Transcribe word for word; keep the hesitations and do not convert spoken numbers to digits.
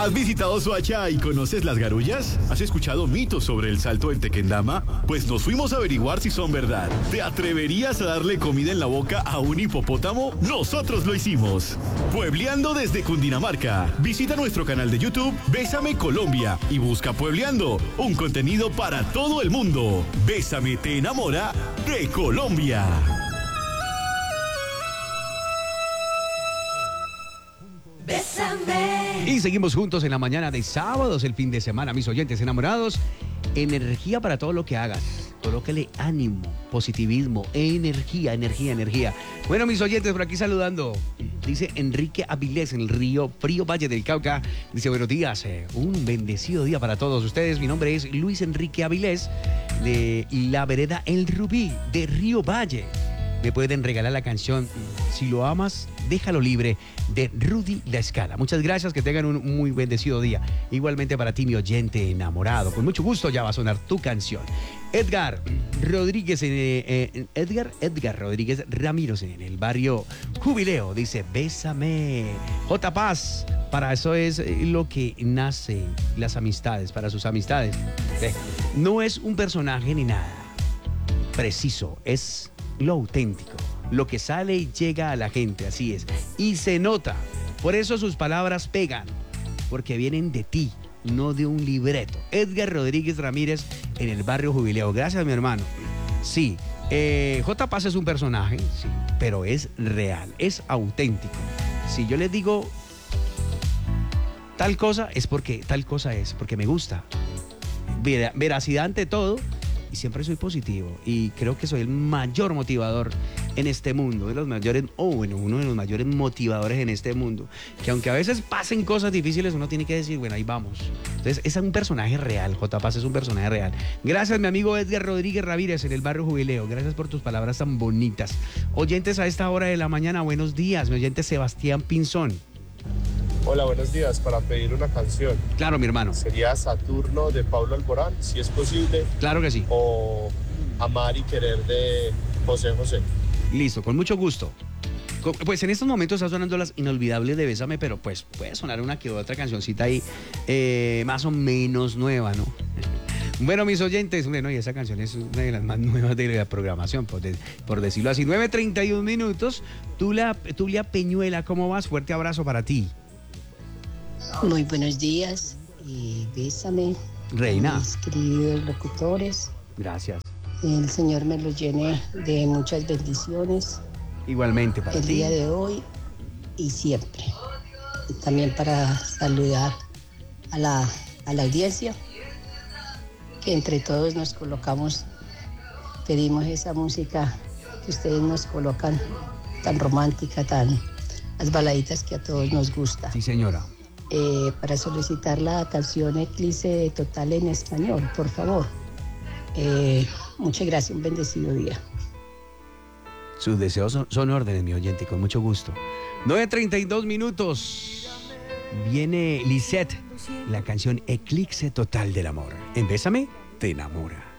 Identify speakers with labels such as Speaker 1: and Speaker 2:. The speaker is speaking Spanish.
Speaker 1: ¿Has visitado Soacha y conoces las garullas? ¿Has escuchado mitos sobre el salto del Tequendama? Pues nos fuimos a averiguar si son verdad. ¿Te atreverías a darle comida en la boca a un hipopótamo? Nosotros lo hicimos. Puebleando desde Cundinamarca. Visita nuestro canal de YouTube Bésame Colombia y busca Puebleando, un contenido para todo el mundo. Bésame te enamora de Colombia.
Speaker 2: Bésame.
Speaker 3: Y seguimos juntos en la mañana de sábados, el fin de semana, mis oyentes enamorados. Energía para todo lo que hagas. Colóquele ánimo, positivismo, energía, energía, energía. Bueno, mis oyentes, por aquí saludando. Dice Enrique Avilés en el río Frío Valle del Cauca. Dice, buenos días, eh, un bendecido día para todos ustedes. Mi nombre es Luis Enrique Avilés de la vereda El Rubí de Río Valle. Me pueden regalar la canción Si lo amas, déjalo libre, de Rudy La Escala. Muchas gracias, que tengan un muy bendecido día. Igualmente para ti, mi oyente enamorado. Con mucho gusto ya va a sonar tu canción. Edgar Rodríguez, eh, eh, Edgar, Edgar Rodríguez Ramírez en el barrio Jubileo. Dice, bésame. J. Paz, para eso es lo que nace las amistades, para sus amistades. Eh, no es un personaje ni nada preciso, es lo auténtico, lo que sale y llega a la gente, así es, y se nota. Por eso sus palabras pegan, porque vienen de ti, no de un libreto. Edgar Rodríguez Ramírez en el barrio Jubileo. Gracias, mi hermano. Sí, eh, J. Paz es un personaje, sí, pero es real, es auténtico. Si yo les digo tal cosa, es porque tal cosa es, porque me gusta. Ver, veracidad ante todo. Y siempre soy positivo y creo que soy el mayor motivador en este mundo, de los mayores, o oh, bueno, uno de los mayores motivadores en este mundo, que aunque a veces pasen cosas difíciles, uno tiene que decir, bueno, ahí vamos. Entonces, es un personaje real, J. Paz es un personaje real. Gracias, mi amigo Edgar Rodríguez Ramírez en el barrio Jubileo, gracias por tus palabras tan bonitas. Oyentes a esta hora de la mañana, buenos días, mi oyente Sebastián Pinzón.
Speaker 4: Hola, buenos días. Para pedir una canción.
Speaker 3: Claro, mi hermano.
Speaker 4: Sería Saturno de Pablo Alborán, si es posible.
Speaker 3: Claro que sí.
Speaker 4: O Amar y Querer de José José.
Speaker 3: Listo, con mucho gusto. Pues en estos momentos está sonando las inolvidables de Bésame, pero pues puede sonar una que otra cancioncita ahí eh, más o menos nueva, ¿no? Bueno, mis oyentes, bueno, y esa canción es una de las más nuevas de la programación, por, de, por decirlo así. nueve treinta y un minutos. Tulia, Tulia Peñuela, ¿cómo vas? Fuerte abrazo para ti.
Speaker 5: Muy buenos días, y bésame,
Speaker 3: Reina.
Speaker 5: mis queridos locutores.
Speaker 3: Gracias.
Speaker 5: El Señor me los llene de muchas bendiciones.
Speaker 3: Igualmente para
Speaker 5: el
Speaker 3: ti.
Speaker 5: El día de hoy y siempre. Y también para saludar a la, a la audiencia, que entre todos nos colocamos, pedimos esa música que ustedes nos colocan, tan romántica, tan, las baladitas que a todos nos gusta.
Speaker 3: Sí, señora.
Speaker 5: Eh, para solicitar la canción Eclipse Total en español, por favor. Eh, muchas gracias, un bendecido día.
Speaker 3: Sus deseos son, son órdenes, mi oyente, con mucho gusto. nueve treinta y dos minutos. Viene Lisette, la canción Eclipse Total del Amor. En Bésame, te enamora.